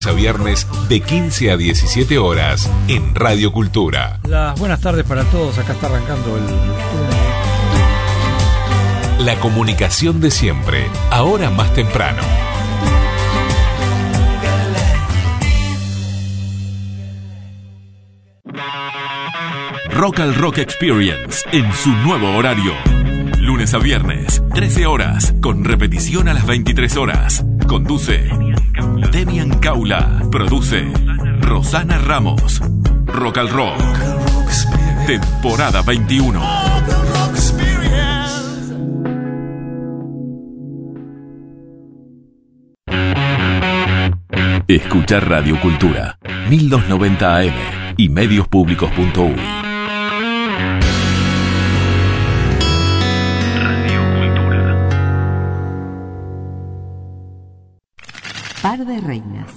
A viernes de 15 a 17 horas en Radio Cultura. Las buenas tardes para todos, acá está arrancando el... La comunicación de siempre, ahora más temprano. Rock al Rock Experience en su nuevo horario. Lunes a viernes, 13 horas, con repetición a las 23 horas. Conduce Demian Caula. Produce Rosana Ramos. Rock al Rock. Temporada 21. Escuchar Radio Cultura, 1290 AM y mediospublicos.uy. Par de reinas.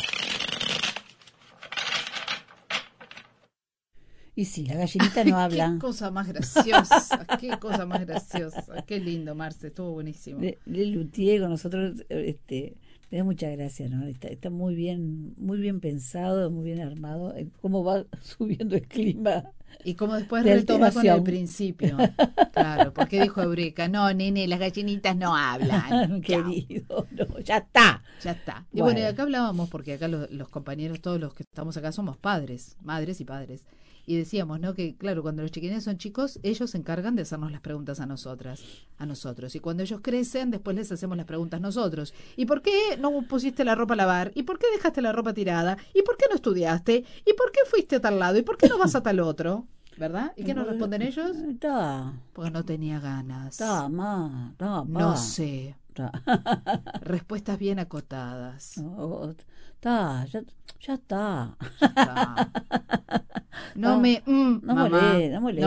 Y sí, la gallinita no habla. Qué cosa más graciosa, qué cosa más graciosa. Qué lindo, Marce, estuvo buenísimo. Le Luthier con nosotros, me da mucha gracia, ¿no? Está muy bien pensado, muy bien armado. Cómo va subiendo el clima. Y como después retoma con el principio. Claro, porque dijo Eureka, no, nene, las gallinitas no hablan. Querido, no, ya está. Ya está. Y bueno, y acá hablábamos, porque acá los compañeros, todos los que estamos acá somos padres, madres y padres. Y decíamos, ¿no? Que claro, cuando los chiquines son chicos, ellos se encargan de hacernos las preguntas a nosotros. Y cuando ellos crecen, después les hacemos las preguntas nosotros. ¿Y por qué no pusiste la ropa a lavar? ¿Y por qué dejaste la ropa tirada? ¿Y por qué no estudiaste? ¿Y por qué fuiste a tal lado? ¿Y por qué no vas a tal otro? ¿Verdad? ¿Y qué nos responden ellos? Porque no tenía ganas. No sé. Respuestas bien acotadas. Ya está. No me moleste, mamá.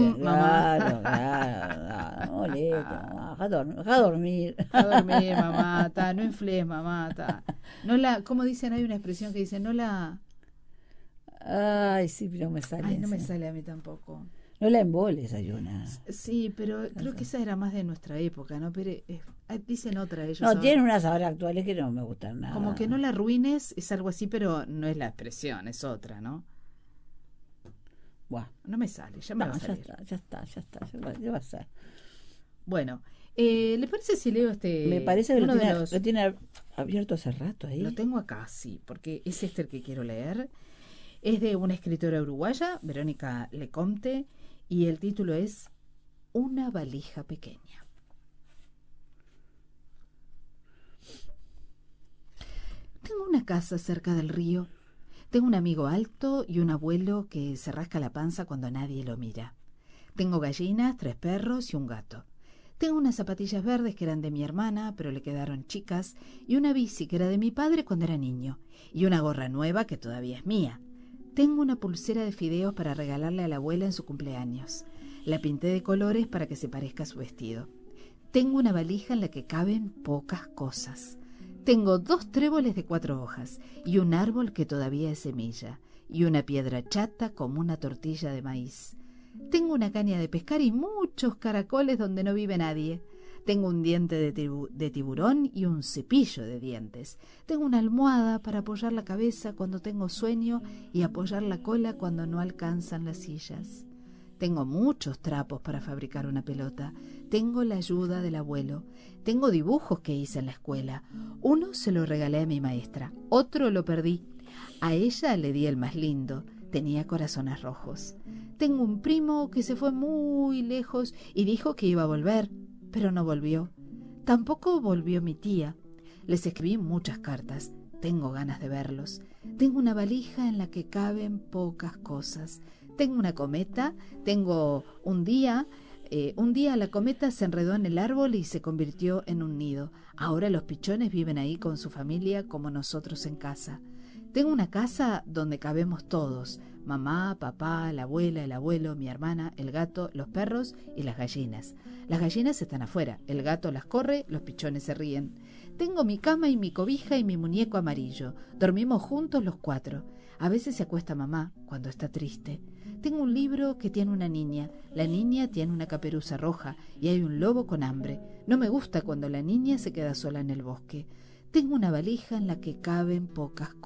No moleste, mamá. Deja dormir. Mamá. No infles, mamá. No la, ¿cómo dicen? Hay una expresión que dice, no la... Ay, sí, pero no me sale. Ay, no me sale a mí tampoco. No la emboles, Ayuna. Sí, pero creo que esa era más de nuestra época, ¿no? Pero dicen otra ellos. No, tienen unas ahora actuales que no me gustan nada. Como que no la arruines, es algo así, pero no es la expresión, es otra, ¿no? Buah. No me sale, ya me va a salir. Ya está, ya va a ser. Bueno, ¿le parece si leo Me parece que lo tiene abierto hace rato ahí. Lo tengo acá, sí, porque es el que quiero leer. Es de una escritora uruguaya, Verónica Lecomte, y el título es Una valija pequeña. Tengo una casa cerca del río. Tengo un amigo alto y un abuelo que se rasca la panza cuando nadie lo mira. Tengo gallinas, 3 perros y un gato. Tengo unas zapatillas verdes que eran de mi hermana, pero le quedaron chicas, y una bici que era de mi padre cuando era niño, y una gorra nueva que todavía es mía. Tengo una pulsera de fideos para regalarle a la abuela en su cumpleaños. La pinté de colores para que se parezca a su vestido. Tengo una valija en la que caben pocas cosas. Tengo 2 tréboles de 4 hojas y un árbol que todavía es semilla y una piedra chata como una tortilla de maíz. Tengo una caña de pescar y muchos caracoles donde no vive nadie. Tengo un diente de tiburón y un cepillo de dientes. Tengo una almohada para apoyar la cabeza cuando tengo sueño y apoyar la cola cuando no alcanzan las sillas. Tengo muchos trapos para fabricar una pelota. Tengo la ayuda del abuelo. Tengo dibujos que hice en la escuela. Uno se lo regalé a mi maestra, otro lo perdí. A ella le di el más lindo. Tenía corazones rojos. Tengo un primo que se fue muy lejos y dijo que iba a volver, pero no volvió. Tampoco volvió mi tía. Les escribí muchas cartas. Tengo ganas de verlos. Tengo una valija en la que caben pocas cosas. Tengo una cometa. Tengo un día la cometa se enredó en el árbol y se convirtió en un nido. Ahora los pichones viven ahí con su familia como nosotros en casa. Tengo una casa donde cabemos todos. Mamá, papá, la abuela, el abuelo, mi hermana, el gato, los perros y las gallinas. Las gallinas están afuera, el gato las corre, los pichones se ríen. Tengo mi cama y mi cobija y mi muñeco amarillo. Dormimos juntos los 4. A veces se acuesta mamá cuando está triste. Tengo un libro que tiene una niña. La niña tiene una caperuza roja y hay un lobo con hambre. No me gusta cuando la niña se queda sola en el bosque. Tengo una valija en la que caben pocas cosas.